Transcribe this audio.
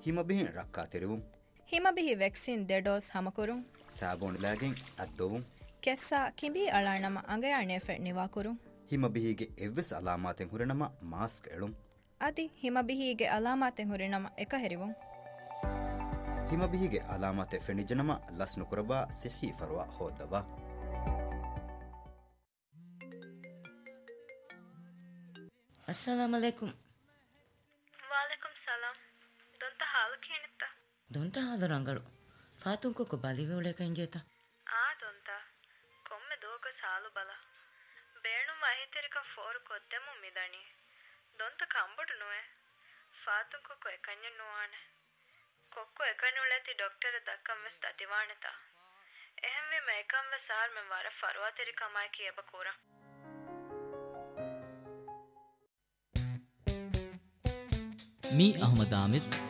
ಹಿಮಬಿಹಿ ರಕ್ಕಾ ತೆರಿವುಂ ಹಿಮಬಿಹಿ vaccine ದೆಡೋಸ್ ಹಮಕುರುಂ ಸಾಬೋಣಿಲಾಗೆನ್ ಅದ್ದೋವುಂ ಕೆಸ್ಸಾ ಕಿಂಬಿ ಅಳಾಣಮ ಅಂಗಯಾಣೆ ಫೆ ನಿವಾಕುರುಂ ಹಿಮಬಿಹಿಗೆ ಎವ್ವೆಸ್ ಅಲಾಮಾತೆಂ ಹುರಿನಮ mask ಎಳುಂ ಅದಿ ಹಿಮಬಿಹಿಗೆ ಅಲಾಮಾತೆಂ ಹುರಿನಮ ಎಕ ಹೆರಿವುಂ ಹಿಮಬಿಹಿಗೆ ಅಲಾಮಾತೆ ಫೆಣಿಜನಮ ಲಸ್ನು ಕುರಬಾ ಸಿಹಿ ಫರ್ವಾ ಹೋದವಾ ಅಸ್ಸಲಾಮು ಅಲೈಕುಂ ವಾಲೈಕುಂ ಸಲಾಂ ದೊಂತ ಹಾಲು ಕೇಣಿತ್ತ ದೊಂತ ಹಾಲು ರಂಗಳು ಫಾತುಂ ಕೊಕ್ಕು ಬಲಿವೆ ಉಳೇಕ ಇಂಜೇತ ಆ ದೊಂತ ಕೊಮ್ಮೆ ದೋಕ ಸಾಲು ಬಲ ಬೇಣು ಮಹಿತೆರಿಕ ಫೋರ್ ಕೊದ್ದೆಮು ಮಿದಣಿ ದೊಂತ ಕಂಬುಡು ನುವೆ ಫಾತುಂ ಕೊಕ್ಕು ಎಕನ್ಯ ನುವಾಣೆ ಕೊಕ್ಕು ಎಕನ್ಯುಳತಿ ಡಾಕ್ಟರ್ ದಕ್ಕಂ ವೆಸ್ ತತಿವಾಣೆತ ಎಹಮ್ಮೆ ಮೇಕಂ ವೆ ಸಾರ್ ಮೆ ವರ ಫರ್ವಾತೆರಿ ಕಮಾಯ ಕಿಯಬ ಕೂರ मी अहमद आमिद